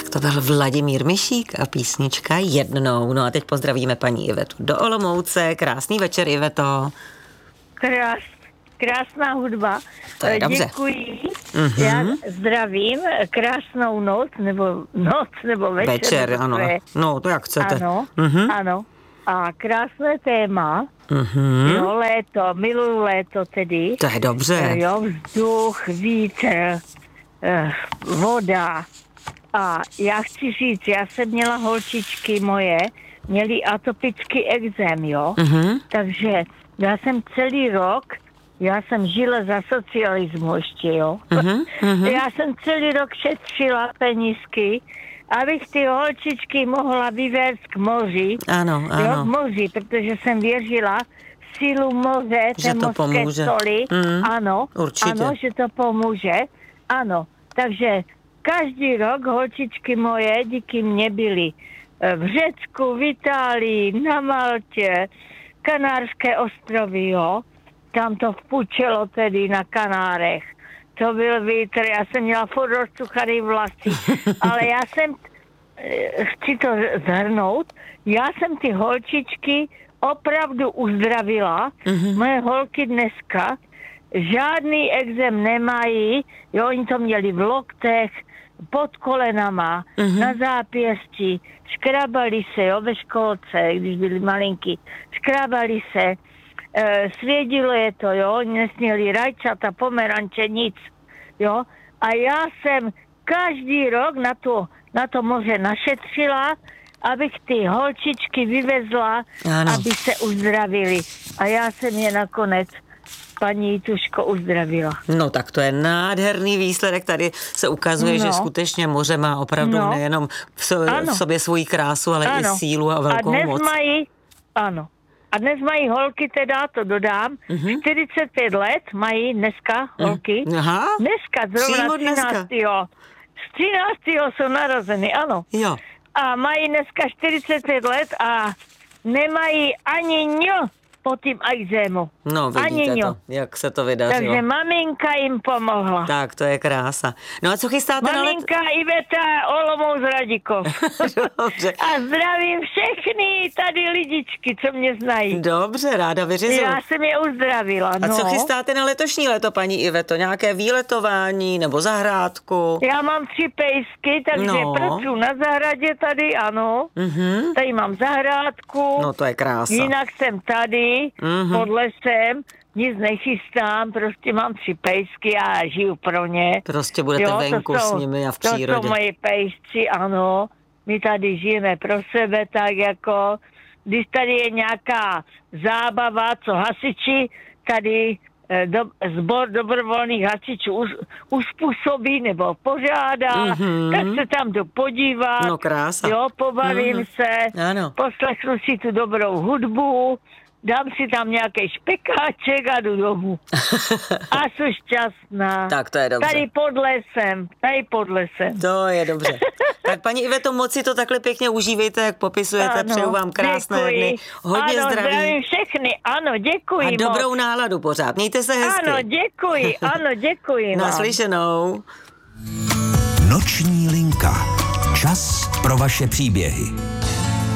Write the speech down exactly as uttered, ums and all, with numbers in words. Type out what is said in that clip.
Tak to byl Vladimír Mišík a písnička Jednou. No a teď pozdravíme paní Ivetu do Olomouce. Krásný večer, Iveto. Krás, krásná hudba. To je dobře. Děkuji. Mm-hmm. Já zdravím. Krásnou noc, nebo noc, nebo večer. Večer, nebo ano. je. No, to jak chcete. Ano, mm-hmm. ano. A krásné téma. Mm-hmm. Jo, léto, miluju léto tedy. To je dobře. Jo, vzduch, vítr, eh, voda. A já chci říct, já jsem měla holčičky moje, měli atopický ekzém, jo. Mm-hmm. Takže já jsem celý rok, já jsem žila za socialismu ještě, jo. Mm-hmm. Já jsem celý rok šetřila penízky, abych ty holčičky mohla vyvést k moři. Ano, ano. Jo, k moři, protože jsem věřila v sílu moře, že té to mořské pomůže. soli. Mm, ano, určitě. ano, že to pomůže. Ano, takže každý rok holčičky moje díky mně byly v Řecku, v Itálii, na Maltě, Kanárské ostrovy, jo. Tam to vpučelo tedy na Kanárech. To byl vítr, já jsem měla furt rozcuchaný vlasy, ale já jsem, chci to zhrnout, já jsem ty holčičky opravdu uzdravila. Mm-hmm. Moje holky dneska žádný ekzém nemají, jo, oni to měli v loktech, pod kolenama, mm-hmm. na zápěstí, škrábali se, jo, ve školce, když byli malinký, škrábali se, e, svědilo je to, jo, oni nesměli rajčata, pomeranče, nic, jo, a já jsem každý rok na to, na to moře našetřila, abych ty holčičky vyvezla, ano. aby se uzdravili. A já jsem je nakonec paní Tuško uzdravila. No tak to je nádherný výsledek. Tady se ukazuje, no. že skutečně moře má opravdu no. nejenom v, so, v sobě svoji krásu, ale ano. i sílu a velkou a dnes moc. Mají, ano. A dnes mají holky, teda to dodám, mm-hmm. čtyřicet pět let mají dneska holky. Aha. Dneska, zrovna třináctého Z třináctého jsou narozeny, ano. Jo. A mají dneska čtyřicet pět let a nemají ani ňo po tím ekzému. No, vidíte to, jak se to vydařilo. Takže maminka jim pomohla. Tak, to je krása. No a co chystáte maminka na let... Iveta Olomouc Radikov. Dobře. A zdravím všechny tady lidičky, co mě znají. Dobře, ráda vyřizuju. Já jsem je uzdravila, no. A co chystáte na letošní léto, paní Iveto? Nějaké výletování nebo zahrádku? Já mám tři pejsky, takže no. pracuji na zahradě tady, ano. Mm-hmm. Tady mám zahrádku. No to je krása. Jinak jsem tady. Mm-hmm. Pod lesem, nic nechystám, prostě mám tři pejsky a žiju pro ně. Prostě budete jo, venku jsou, s nimi a v přírodě. To jsou moje pejsci, ano. My tady žijeme pro sebe, tak jako, když tady je nějaká zábava, co hasiči, tady do, sbor dobrovolných hasičů us, uspůsobí nebo pořádá, mm-hmm. tak se tam jdu podívat. No krása. Jo, pobavím mm-hmm. se, ano. poslechnu si tu dobrou hudbu, dám si tam nějaký špekáček a jdu domů. A jsem šťastná. Tak to je dobře. Tady pod lesem, tady pod lesem. To je dobře. Tak paní Iveto, moc si to takhle pěkně užívejte, jak popisujete. Ano, přeju vám krásné děkuji. dny. Hodně ano, zdraví. zdravím všechny. Ano, děkuji A dobrou moc. náladu pořád. Mějte se hezky. Ano, děkuji. Ano, děkuji vám. Naslyšenou. Noční linka. Čas pro vaše příběhy.